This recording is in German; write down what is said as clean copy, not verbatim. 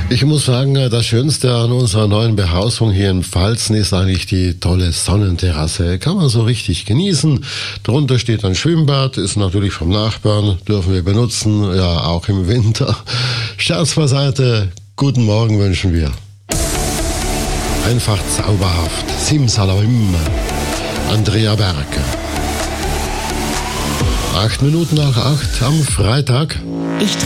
Ich muss sagen, das Schönste an unserer neuen Behausung hier in Pfalzen ist eigentlich die tolle Sonnenterrasse. Kann man so richtig genießen. Drunter steht ein Schwimmbad, ist natürlich vom Nachbarn, dürfen wir benutzen, ja auch im Winter. Scherz beiseite, guten Morgen wünschen wir. Einfach zauberhaft. Simsalabim. Andrea Berg. 8 Minuten nach 8 am Freitag. Ich